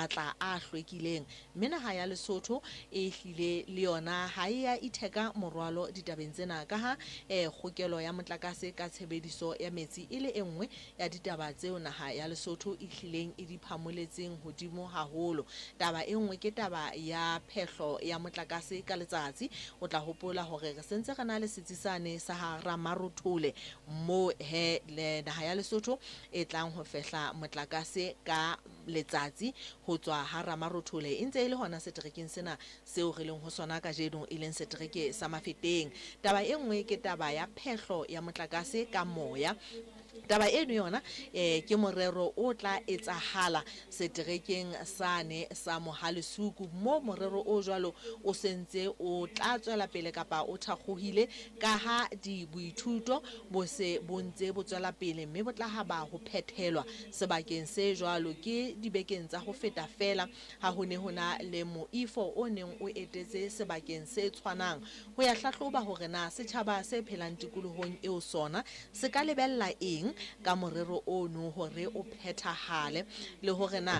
matla a hlwekileng mme naha ya Lesotho e hlile le yona ha ya itheka morwalo ditabeng tsena ka ha kgokelo ya motlakase ka tshebediso ya metsi ile enngwe ya ditaba tseo naha ya Lesotho e hlileng e di phamoletseng hodimo haholo. Taba e nngwe ke taba ya phehlo ya motlakase ka letsatsi. O tla hopola hore re sentse re na le setsisane sa ha Ramarothole mo le naha ya Lesotho e tlang ho fehla motlakase ka letsatsi ho tswa ha Ramarothole e ntse e le hona seterekeng sena seo re leng ho sona ka jeno e leng setereke sa Mafeteng. Taba e nngwe ke taba ya phehlo ya motlakase ka moya. Taba eno yona ke morero o tla etsahala seterekeng sane sa Mohalesuku mo morero o jwalo o sentse o tla tswela pele kapa o thakgohile ka ha boithuto bo se bontse bo tswela pele mme bo tla ha ba ho phethelwa sebakeng se jwalo ke dibekeng tsa ho feta fela ha ho ne ho na le moifo o neng o etetse sebakeng se tshwanang ho ya hlahloba hore na setjhaba se phelang tikolohong eo sona se ka lebella eng ka morero ono hore o phethahale le hore na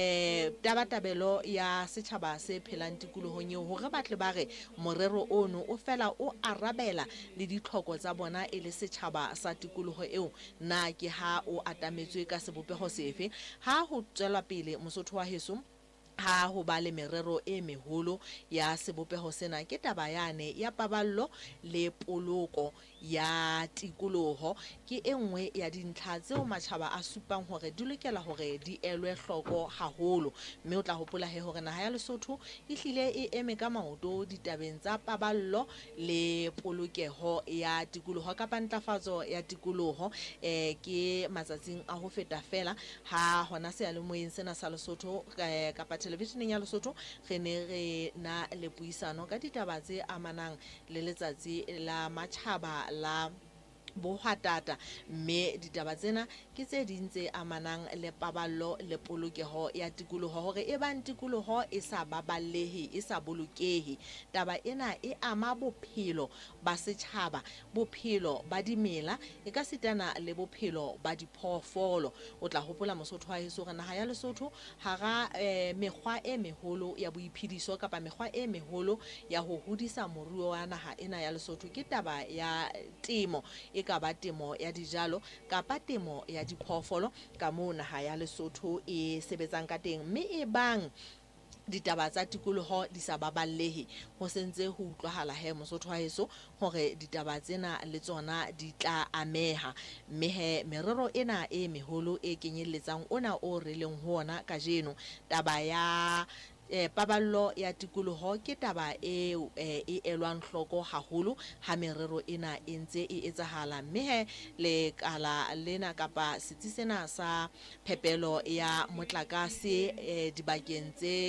tabatabelo ya setjhaba se phelang tikolohong eo hore batle ba re morero ono o fela o arabela le ditlhoko tsa bona e le setjhaba sa tikoloho eo na ke ha o atametswe ka sebopeho sefe ha ho tswela pele Mosotho wa heso ha ho ba le merero e meholo ya sebopeho sena ke taba yane ya paballo le poloko ya tikoloho ke enngwe ya dintlha tseo matjhaba a supang hore di lokela hore di elwe hloko haholo mme o tla hopola hore naha ya Lesotho e hlile e eme ka maoto ditabeng tsa paballo le polokeho ya tikoloho kapa ntlafatso ya tikoloho ke matsatsing a ho feta fela ha hona seyalemoyeng sena sa Lesotho kapa televisioneng ya Lesotho re ne re na le puisano ka ditaba tse amanang le letsatsi la matjhaba la bohwatata mme ditaba tsena ke tse ding tse amanang le paballo le polokeho ya tikoloho hore e bang tikoloho e sa baballehe e sa bolokehe. Taba ena e ama bophelo ba setjhaba, bophelo ba dimela e ka sitana le bophelo ba diphoofolo. O tla hopola Mosotho wa heso re naha ya Lesotho hara mekgwa e meholo ya boiphediso kapa mekgwa e meholo ya ho hodisa moruo wa naha ena ya Lesotho ke taba ya temo ka ba temo ya dijalo kapa temo ya diphoofolo ka moo naha ya Lesotho e sebetsang ka teng mme e bang ditaba tsa tikoloho di sa baballehe ho sentse ho utlwahala Mosotho wa heso hore ditaba tsena le tsona di tla ameha mme merero ena e meholo e kenyelletsang ona o re leng ho ona ka jeno taba ya paballo ya tikoloho ke taba e elwang hloko haholo ha merero ena e ntse e etsahala mme le kala lena kapa setsi sena sa phepelo ya motlakase dibakeng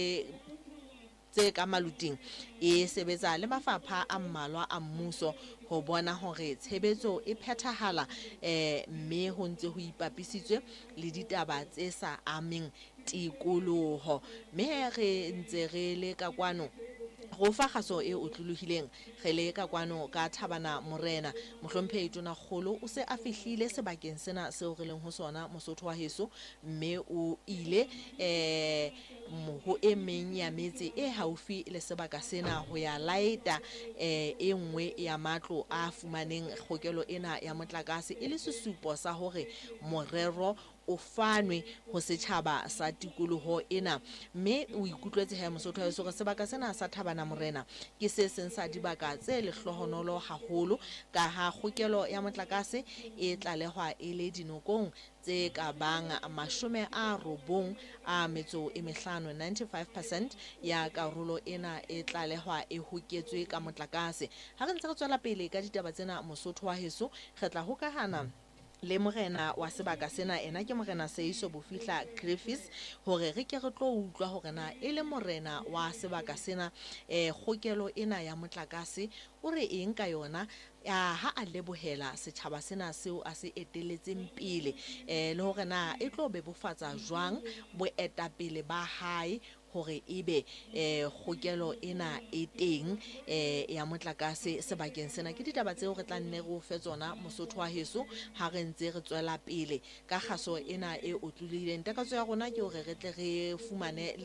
tse ka maluting e sebetsa le mafapha a mmalwa a mmuso ho bona hore tshebetso e phethahala mme ho ntse ho ipapisitswe le ditaba tse sa ameng tikoloho mme re ntse re le ka kwano go fa kgaso e otlolohileng re le ka kwano ka Thabana Morena mohlomphehi tona kgolo o se a fihlile sebakeng sena seo re leng ho sona Mosotho wa heso mme o ile ho e meng ya metse e haufi le sebaka sena ho ya laeta e nngwe ya matlo a fumaneng kgokelo ena ya motlakase e le sesupo sa hore morero o fanwe ho setjhaba sa tikoloho ena mme o ikutlwetse Mosotho wa heso re sebaka sena sa Thabana Morena ke se seng sa dibaka tse lehlohonolo haholo ka ha kgokelo ya motlakase e tlalehwa e le dinokong tse ka bang 95 95% ya karolo ena e tlalehwa e hoketswe ka motlakase. Ha re ntse re tswela pele ka ditaba tsena Mosotho wa heso re tla hokahana le morena wa sebaka sena ena ke morena Seiso Bofihla Griffiths hore re ke re tlo utlwa hore na e le morena wa sebaka sena kgokelo ena ya motlakase o re eng ka yona ha a lebohela setjhaba sena seo a se etelletseng pele le hore na e tlo bebofatsa jwang boetapele ba hae hore ebe kgokelo ena e teng ya motlakase sebakeng sena ke ditaba tseo re tla nne re o fe tsona Mosotho wa heso ha re ntse re tswela pele ka kgaso ena e otlolohileng. Takatso ya rona ke hore re tle re fumane